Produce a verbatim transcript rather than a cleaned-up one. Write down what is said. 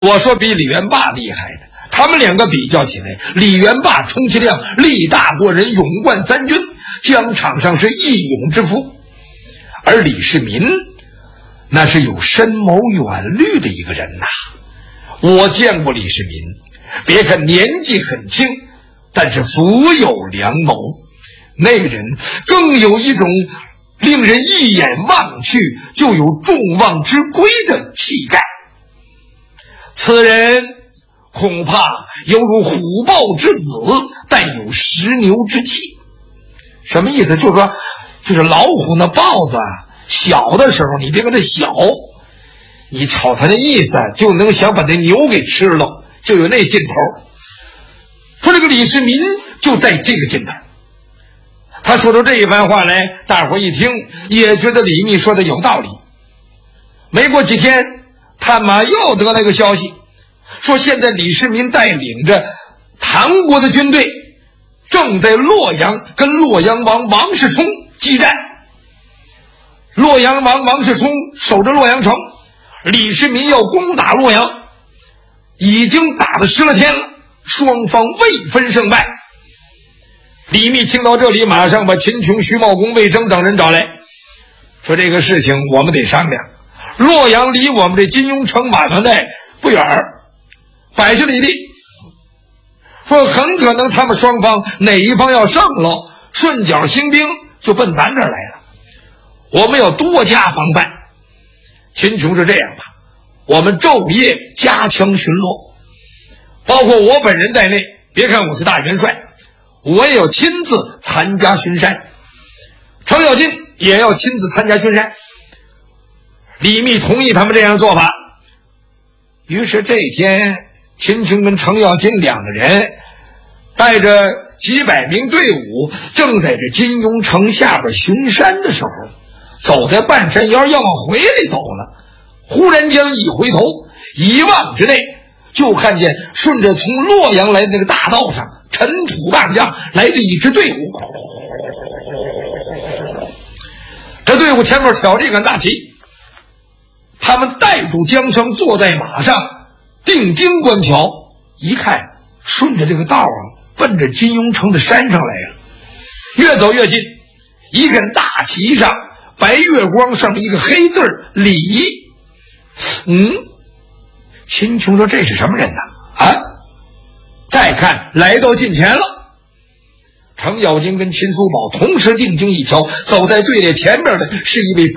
我说比李元霸厉害的，他们两个比较起来，李元霸充其量力大过人，勇冠三军，疆场上是义勇之夫。而李世民那是有深谋远虑的一个人呐。我见过李世民，别看年纪很轻，但是福有良谋，那人更有一种令人一眼望去就有众望之归的气概。此人恐怕犹如虎豹之子，带有石牛之气。什么意思？就是说，就是老虎那豹子小的时候，你别跟它小，你瞅他那意思，就能想把那牛给吃了，就有那劲头。说这个李世民就带这个劲头。他说出这一番话来，大伙一听也觉得李密说的有道理。没过几天，探马又得来个消息，说现在李世民带领着唐国的军队正在洛阳跟洛阳王王世充激战。洛阳王王世充守着洛阳城，李世民要攻打洛阳，已经打了十来天了，双方未分胜败。李密听到这里，马上把秦琼、徐茂公、魏征等人找来，说这个事情我们得商量。洛阳离我们这金庸城马团寨不远，百十里地，说很可能他们双方哪一方要胜了，顺脚兴兵就奔咱这儿来了，我们要多加防范。秦琼是这样吧，我们昼夜加强巡逻，包括我本人在内，别看我是大元帅，我也要亲自参加巡山，程咬金也要亲自参加巡山。李密同意他们这样做法。于是这天，秦琼跟程咬金两个人带着几百名队伍，正在这金庸城下边巡山的时候，走在半山腰要往回来走了，忽然间一回头，一望之内就看见顺着从洛阳来的那个大道上尘土荡漾来了一支队伍。这队伍前面挑着一杆大旗，他们带住缰绳，坐在马上，定睛观瞧，一看顺着这个道啊，奔着金庸城的山上来了。越走越近，一根大旗上白月光，上面一个黑字李。嗯，秦琼说这是什么人呢？啊，再看来到近前了，程咬金跟秦叔宝同时定睛一瞧，走在队列前面的是一位